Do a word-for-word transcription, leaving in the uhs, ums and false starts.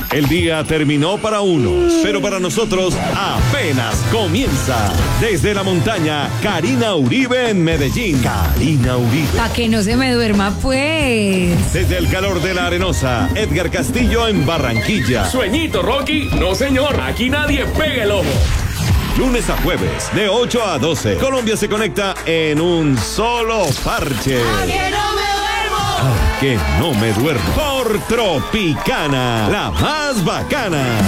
El día terminó para unos, pero para nosotros apenas comienza. Desde la montaña, Karina Uribe en Medellín. Karina Uribe. Pa' que no se me duerma, pues. Desde el calor de la Arenosa, Edgar Castillo en Barranquilla. Sueñito, Rocky. No, señor. Aquí nadie pega el ojo. Lunes a jueves, de ocho a doce. Colombia se conecta en un solo parche. ¡A que no me duermo! ¡A que no me duermo! Por Tropicana, la más bacana.